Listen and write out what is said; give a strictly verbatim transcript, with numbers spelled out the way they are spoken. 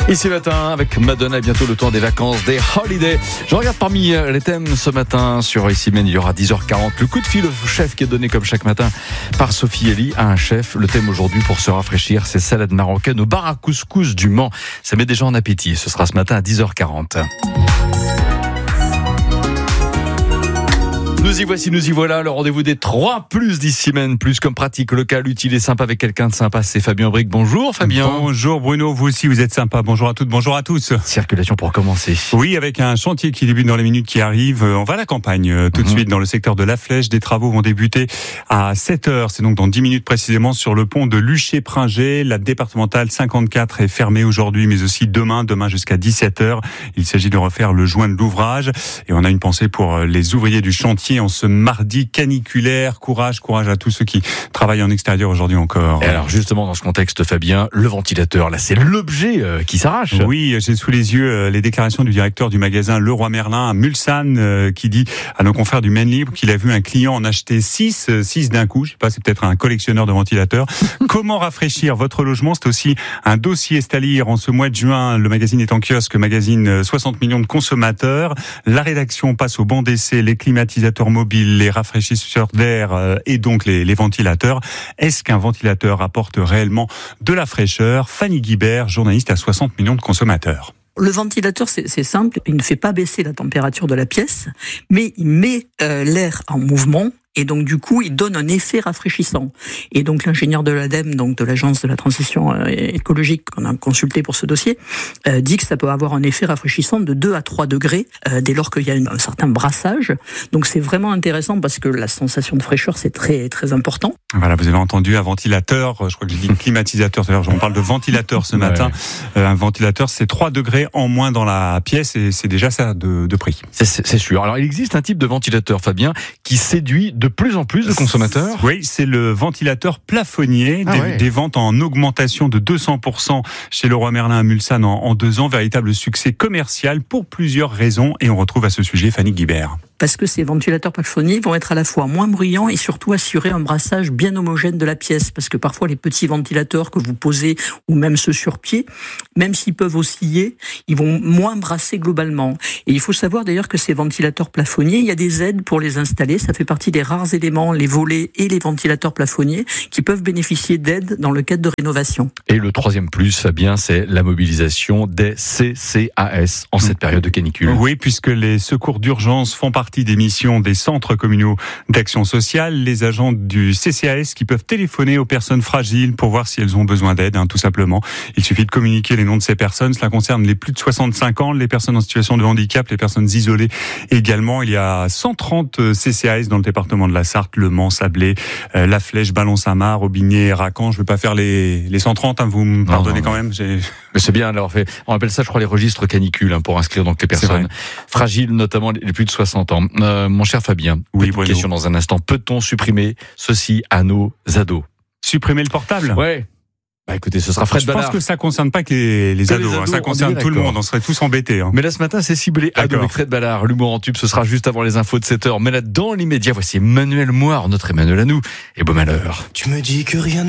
Et ce matin, avec Madonna, bientôt le temps des vacances, des holidays. Je regarde parmi les thèmes ce matin sur Ici Même, il y aura dix heures quarante. Le coup de fil au chef qui est donné comme chaque matin par Sophie Elie à un chef. Le thème aujourd'hui pour se rafraîchir, c'est salade marocaine au bar à couscous du Mans. Ça met déjà en appétit. Ce sera ce matin à dix heures quarante. Nous y voici, nous y voilà, le rendez-vous des trois plus d'Ici Même, plus comme pratique, local, utile et sympa avec quelqu'un de sympa, c'est Fabien Bric. Bonjour Fabien. Bonjour Bruno, vous aussi vous êtes sympa. Bonjour à toutes, bonjour à tous. Circulation pour commencer. Oui, avec un chantier qui débute dans les minutes qui arrivent. On va à la campagne tout de mmh. suite dans le secteur de La Flèche. Des travaux vont débuter à sept heures, c'est donc dans dix minutes précisément sur le pont de Luché-Pringé. La départementale cinquante-quatre est fermée aujourd'hui, mais aussi demain, demain jusqu'à dix-sept heures. Il s'agit de refaire le joint de l'ouvrage. Et on a une pensée pour les ouvriers du chantier en ce mardi caniculaire. Courage, courage à tous ceux qui travaillent en extérieur aujourd'hui encore. Et alors justement dans ce contexte Fabien, le ventilateur, là c'est l'objet euh, qui s'arrache. Oui, j'ai sous les yeux euh, les déclarations du directeur du magasin Leroy Merlin à Mulsanne euh, qui dit à nos confrères du Maine Libre qu'il a vu un client en acheter six, six d'un coup. Je sais pas, c'est peut-être un collectionneur de ventilateurs. Comment rafraîchir votre logement? C'est aussi un dossier c'est-à-dire en ce mois de juin. Le magazine est en kiosque, magazine soixante millions de consommateurs. La rédaction passe au banc d'essai, les climatisateurs mobiles, les rafraîchisseurs d'air euh, et donc les, les ventilateurs. Est-ce qu'un ventilateur apporte réellement de la fraîcheur? Fanny Guibert, journaliste à soixante millions de consommateurs. Le ventilateur, c'est, c'est simple, il ne fait pas baisser la température de la pièce, mais il met euh, l'air en mouvement. Et donc, du coup, il donne un effet rafraîchissant. Et donc, l'ingénieur de l'ADEME, donc de l'Agence de la transition écologique qu'on a consulté pour ce dossier, euh, dit que ça peut avoir un effet rafraîchissant de deux à trois degrés euh, dès lors qu'il y a une, un certain brassage. Donc, c'est vraiment intéressant parce que la sensation de fraîcheur, c'est très, très important. Voilà, vous avez entendu un ventilateur, je crois que j'ai dit climatisateur, c'est-à-dire on parle de ventilateur ce matin. Ouais. Euh, un ventilateur, c'est trois degrés en moins dans la pièce et c'est déjà ça de, de prix. C'est, c'est sûr. Alors, il existe un type de ventilateur, Fabien, qui séduit de plus en plus de consommateurs. Oui, c'est le ventilateur plafonnier. Ah des, ouais. des ventes en augmentation de deux cents pour cent chez Leroy Merlin à Mulsanne en, en deux ans. Véritable succès commercial pour plusieurs raisons. Et on retrouve à ce sujet Fanny Guibert. Parce que ces ventilateurs plafonniers vont être à la fois moins bruyants et surtout assurer un brassage bien homogène de la pièce. Parce que parfois, les petits ventilateurs que vous posez, ou même ceux sur pied, même s'ils peuvent osciller, ils vont moins brasser globalement. Et il faut savoir d'ailleurs que ces ventilateurs plafonniers, il y a des aides pour les installer. Ça fait partie des rares éléments, les volets et les ventilateurs plafonniers, qui peuvent bénéficier d'aides dans le cadre de rénovation. Et le troisième plus, Fabien, c'est la mobilisation des C C A S en cette période de canicule. Oui, puisque les secours d'urgence font partie des missions des centres communaux d'action sociale, les agents du C C A S qui peuvent téléphoner aux personnes fragiles pour voir si elles ont besoin d'aide, hein, tout simplement. Il suffit de communiquer les noms de ces personnes. Cela concerne les plus de soixante-cinq ans, les personnes en situation de handicap, les personnes isolées également. Il y a cent trente C C A S dans le département de la Sarthe, Le Mans, Sablé, euh, La Flèche, Ballon-Saint-Marc, Aubigné, Racan. Je ne vais pas faire les, les cent trente, hein, vous me pardonnez non, non, quand même. J'ai... Mais c'est bien, alors fait. On appelle ça, je crois, les registres canicules, hein, pour inscrire donc les personnes fragiles, notamment les plus de soixante ans. Euh, mon cher Fabien, oui, une question dans un instant. Peut-on supprimer ceci à nos ados? Supprimer le portable? Ouais. Bah écoutez, ce sera Fred Je Ballard. pense que ça concerne pas que les, les, ados, les ados, hein, ça concerne tout le monde, on serait tous embêtés. Hein. Mais là ce matin, c'est ciblé ados avec Fred Ballard. L'humour en tube, ce sera juste avant les infos de sept heures. Mais là, dans l'immédiat, voici Emmanuel Moire, notre Emmanuel à nous. Et bon malheur. Tu me dis que rien